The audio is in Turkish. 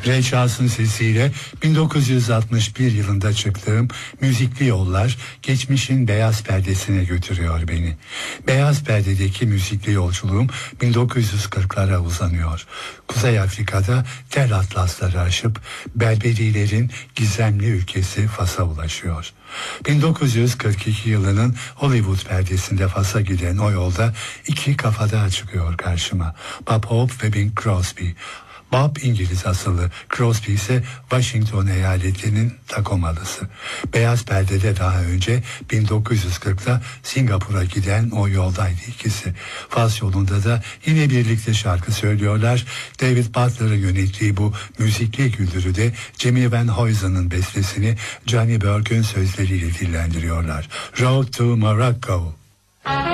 Ray Charles'ın sesiyle 1961 yılında çıktığım Müzikli Yollar geçmişin beyaz perdesine götürüyor beni. Beyaz perdedeki müzikli yolculuğum 1940'lara uzanıyor. Kuzey Afrika'da tel atlasları aşıp Berberilerin gizemli ülkesi Fas'a ulaşıyor. 1942 yılının Hollywood perdesinde Fas'a giden o yolda iki kafadar çıkıyor karşıma. Bob Hope ve Bing Crosby. Bob İngiliz asıllı, Crosby ise Washington eyaletinin Takomalısı. Beyaz perdede daha önce 1940'ta Singapur'a giden o yoldaydı ikisi. Fas yolunda da yine birlikte şarkı söylüyorlar. David Butler'ın yönettiği bu müzikli güldürü de Jimmy Van Huysen'ın bestesini Johnny Burke'ün sözleriyle dillendiriyorlar. Road to Morocco.